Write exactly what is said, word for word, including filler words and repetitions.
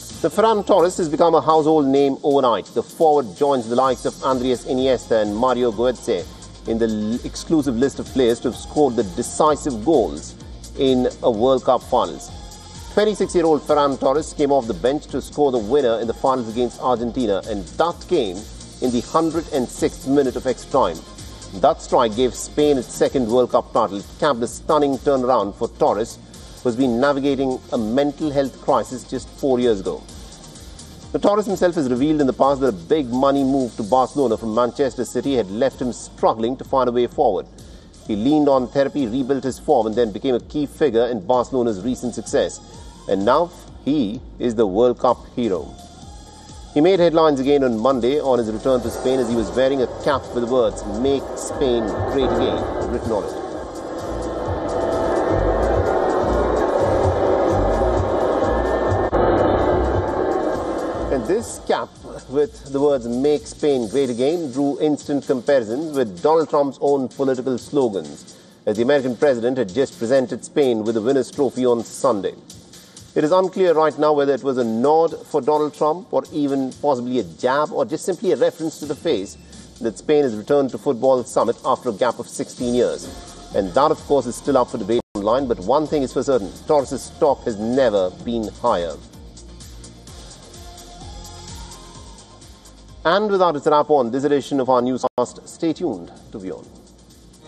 The Ferran Torres has become a household name overnight. The forward joins the likes of Andres Iniesta and Mario Götze in the exclusive list of players to have scored the decisive goals in a World Cup finals. twenty-six-year-old Ferran Torres came off the bench to score the winner in the finals against Argentina, and that came in the one hundred sixth minute of extra time. That strike gave Spain its second World Cup title. It capped a stunning turnaround for Torres, who has been navigating a mental health crisis just four years ago. The Torres himself has revealed in the past that a big money move to Barcelona from Manchester City had left him struggling to find a way forward. He leaned on therapy, rebuilt his form, and then became a key figure in Barcelona's recent success. And now he is the World Cup hero. He made headlines again on Monday on his return to Spain as he was wearing a cap with the words "Make Spain Great Again" written on it. And this cap with the words "Make Spain Great Again" drew instant comparisons with Donald Trump's own political slogans, as the American president had just presented Spain with the winner's trophy on Sunday. It is unclear right now whether it was a nod for Donald Trump or even possibly a jab or just simply a reference to the face that Spain has returned to football summit after a gap of sixteen years. And that, of course, is still up for debate online. But one thing is for certain, Torres' stock has never been higher. And without its wrap on this edition of our newscast, stay tuned to WION.